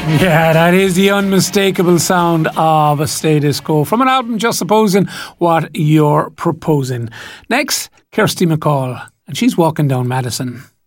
Yeah, that is the unmistakable sound of a Status Quo from an album just supposing what you're proposing. Next, Kirsty MacColl, and she's Walking Down Madison.